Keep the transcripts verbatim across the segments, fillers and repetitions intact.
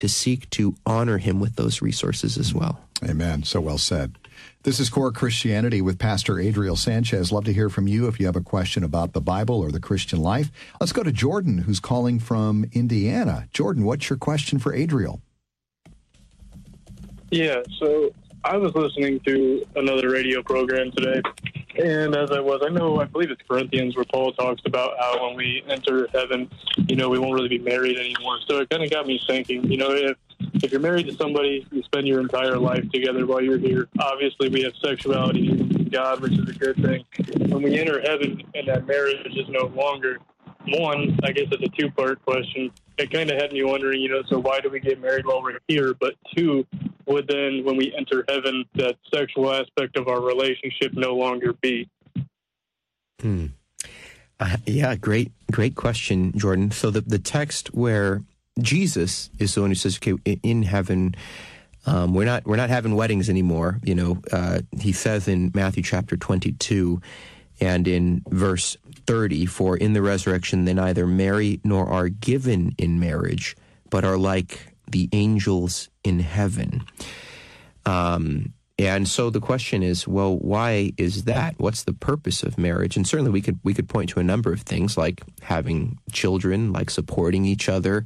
to seek to honor him with those resources as well. Amen. So well said. This is Core Christianity with Pastor Adriel Sanchez. Love to hear from you if you have a question about the Bible or the Christian life. Let's go to Jordan, who's calling from Indiana. Jordan, what's your question for Adriel? Yeah, so I was listening to another radio program today, and as I was, I know, I believe it's Corinthians, where Paul talks about how when we enter heaven, you know, we won't really be married anymore. So it kind of got me thinking, you know, if if you're married to somebody, you spend your entire life together while you're here. Obviously, we have sexuality in God, which is a good thing. When we enter heaven and that marriage is no longer, one, I guess it's a two-part question. It kind of had me wondering, you know, so why do we get married while we're here? But two, would then, when we enter heaven, that sexual aspect of our relationship no longer be? Hmm. Uh, yeah, great, great question, Jordan. So the, the text where Jesus is the one who says, okay, in heaven, um, we're not we're not having weddings anymore. You know, uh, he says in Matthew chapter twenty-two and in verse thirty, for in the resurrection they neither marry nor are given in marriage, but are like the angels in heaven. Um, and so the question is, well, why is that? What's the purpose of marriage? And certainly we could we could point to a number of things, like having children, like supporting each other,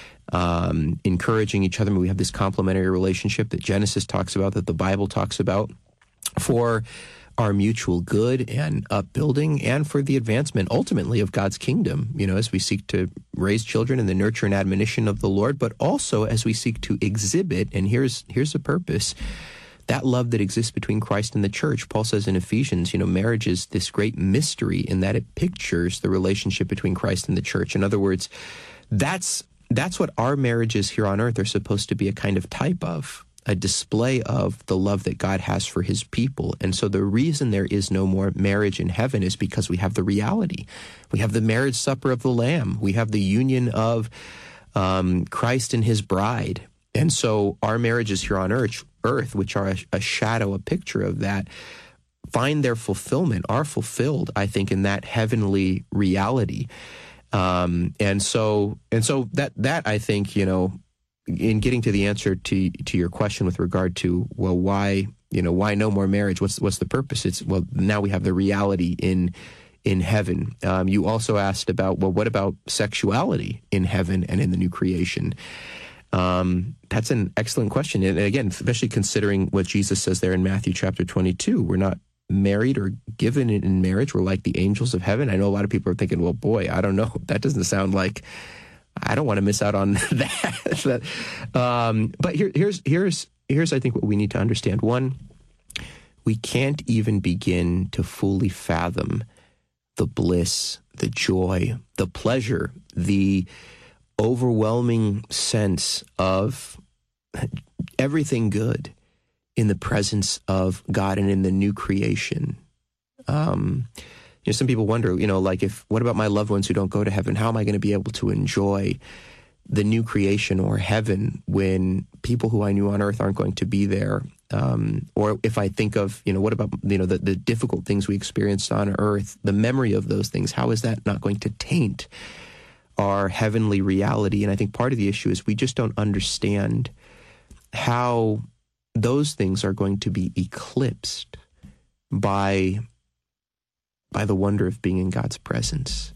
um, encouraging each other. I mean, we have this complementary relationship that Genesis talks about, that the Bible talks about, for our mutual good and upbuilding, and for the advancement, ultimately, of God's kingdom, you know, as we seek to raise children in the nurture and admonition of the Lord, but also as we seek to exhibit, and here's here's the purpose, that love that exists between Christ and the church. Paul says in Ephesians, you know, marriage is this great mystery in that it pictures the relationship between Christ and the church. In other words, that's that's what our marriages here on earth are supposed to be a kind of type of, a display of the love that God has for his people. And so the reason there is no more marriage in heaven is because we have the reality. We have the marriage supper of the Lamb. We have the union of um, Christ and his bride. And so our marriages here on earth, earth which are a, a shadow, a picture of that, find their fulfillment, are fulfilled, I think, in that heavenly reality. Um, and so, and so that, that I think, you know, in getting to the answer to to your question with regard to, well, why, you know, why no more marriage? What's what's the purpose? It's, well, now we have the reality in in heaven. Um, you also asked about, well, what about sexuality in heaven and in the new creation? Um, that's an excellent question. And again, especially considering what Jesus says there in Matthew chapter twenty-two, we're not married or given in marriage. We're like the angels of heaven. I know a lot of people are thinking, well, boy, I don't know. That doesn't sound like, I don't want to miss out on that. um, but here, here's, here's, here's, I think, what we need to understand. One, we can't even begin to fully fathom the bliss, the joy, the pleasure, the overwhelming sense of everything good in the presence of God and in the new creation. Um, you know, some people wonder, you know, like, if, what about my loved ones who don't go to heaven? How am I going to be able to enjoy the new creation or heaven when people who I knew on earth aren't going to be there? Um, or if I think of, you know, what about, you know, the, the difficult things we experienced on earth, the memory of those things, how is that not going to taint our heavenly reality? And I think part of the issue is we just don't understand how those things are going to be eclipsed by by the wonder of being in God's presence.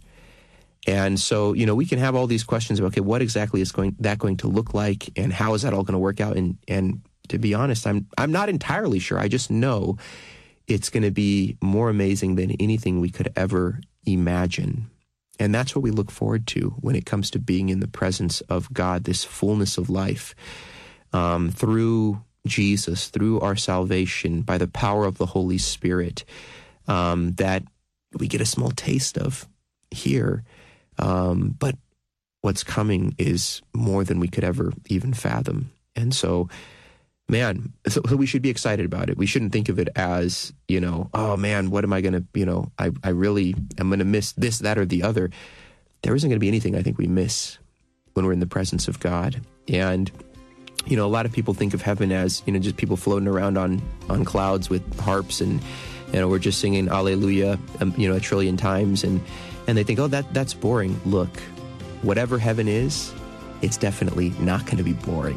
And so, you know, we can have all these questions about, okay, what exactly is going that going to look like, and how is that all going to work out? And and to be honest, I'm I'm not entirely sure. I just know it's going to be more amazing than anything we could ever imagine. And that's what we look forward to when it comes to being in the presence of God, this fullness of life, um, through Jesus, through our salvation, by the power of the Holy Spirit, um, that we get a small taste of here. Um, but what's coming is more than we could ever even fathom. And so, man, so, so we should be excited about it. We shouldn't think of it as, you know, oh man, what am I going to, you know, I, I really am going to miss this, that, or the other. There isn't going to be anything I think we miss when we're in the presence of God. And, you know, a lot of people think of heaven as, you know, just people floating around on, on clouds with harps, and, you know, we're just singing Alleluia, um, you know, a trillion times. And, and they think, oh, that that's boring. Look, whatever heaven is, it's definitely not going to be boring.